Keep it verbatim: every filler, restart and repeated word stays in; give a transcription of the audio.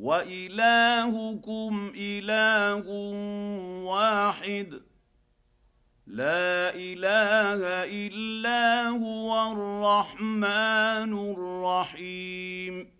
وإلهكم إله واحد لا إله إلا هو الرحمن الرحيم.